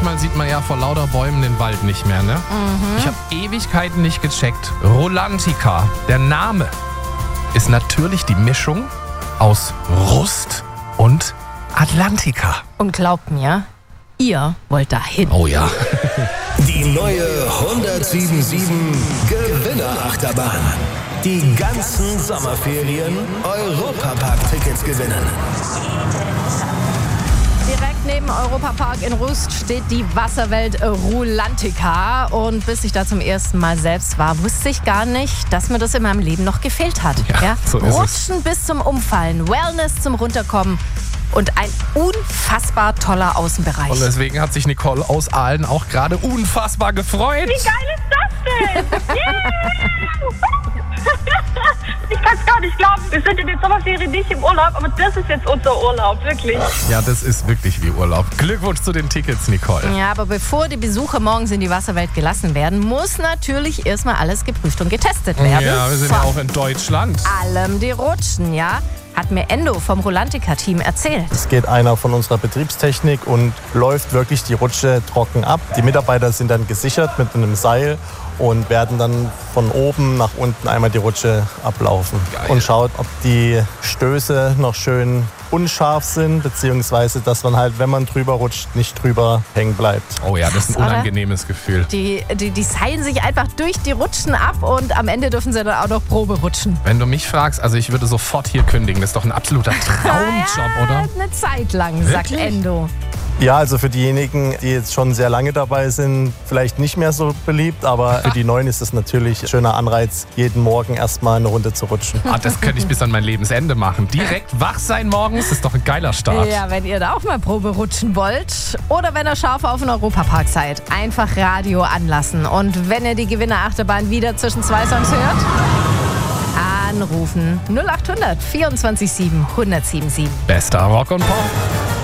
manchmal sieht man ja vor lauter Bäumen den Wald nicht mehr, ne? Ich habe Ewigkeiten nicht gecheckt. Rulantica, der Name, ist natürlich die Mischung aus Rust und Atlantica. Und glaubt mir, ihr wollt dahin. Oh ja. Die neue 107.7 Gewinnerachterbahn. Die ganzen Sommerferien Europapark-Tickets gewinnen. Direkt neben Europapark in Rust steht die Wasserwelt Rulantica. Und bis ich da zum ersten Mal selbst war, wusste ich gar nicht, dass mir das in meinem Leben noch gefehlt hat. Ja, so ist es. Rutschen bis zum Umfallen, Wellness zum Runterkommen und ein unfassbar toller Außenbereich. Und deswegen hat sich Nicole aus Aalen auch gerade unfassbar gefreut. Wie geil ist das denn? Yeah! Ich kann es gar nicht glauben. Wir sind in den Sommerferien nicht im Urlaub, aber das ist jetzt unser Urlaub, wirklich. Ja, das ist wirklich wie Urlaub. Glückwunsch zu den Tickets, Nicole. Ja, aber bevor die Besucher morgens in die Wasserwelt gelassen werden, muss natürlich erstmal alles geprüft und getestet werden. Ja, wir sind ja auch in Deutschland. Allem die Rutschen, ja? Hat mir Endo vom Rulantica-Team erzählt. Es geht einer von unserer Betriebstechnik und läuft wirklich die Rutsche trocken ab. Die Mitarbeiter sind dann gesichert mit einem Seil und werden dann von oben nach unten einmal die Rutsche ablaufen. Geil. Und schaut, ob die Stöße noch schön unscharf sind, beziehungsweise dass man halt, wenn man drüber rutscht, nicht drüber hängen bleibt. Oh ja, das ist ein Krass, oder? unangenehmes Gefühl. Die seilen sich einfach durch die Rutschen ab und am Ende dürfen sie dann auch noch Probe rutschen. Wenn du mich fragst, also ich würde sofort hier kündigen. Das ist doch ein absoluter Traumjob, oder? Eine Zeit lang, sagt Wirklich? Endo. Ja, also für diejenigen, die jetzt schon sehr lange dabei sind, vielleicht nicht mehr so beliebt, aber für die Neuen ist es natürlich ein schöner Anreiz, jeden Morgen erstmal eine Runde zu rutschen. Ah, das könnte ich bis an mein Lebensende machen. Direkt wach sein morgens, ist doch ein geiler Start. Ja, wenn ihr da auch mal Probe rutschen wollt oder wenn ihr scharf auf den Europapark seid, einfach Radio anlassen. Und wenn ihr die Gewinnerachterbahn wieder zwischen zwei Songs hört, anrufen 0800 24 7 1077. Bester Rock und Pop.